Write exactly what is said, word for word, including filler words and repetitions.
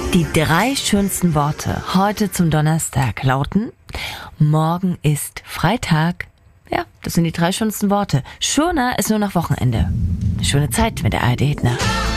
Die drei schönsten Worte heute zum Donnerstag lauten: Morgen ist Freitag. Ja, das sind die drei schönsten Worte. Schöner ist nur noch Wochenende. Eine schöne Zeit mit der A R D Hit Nacht.